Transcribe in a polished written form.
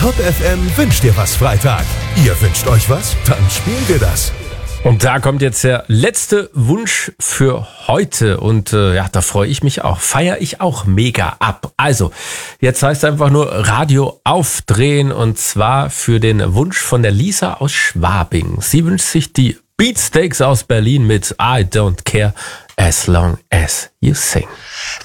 Top FM wünscht dir was Freitag. Ihr wünscht euch was? Dann spielen wir das. Und da kommt jetzt der letzte Wunsch für heute und da freue ich mich auch, feiere ich auch mega ab. Also, jetzt heißt es einfach nur Radio aufdrehen und zwar für den Wunsch von der Lisa aus Schwabing. Sie wünscht sich die Beatsteaks aus Berlin mit I Don't Care As Long As You Sing.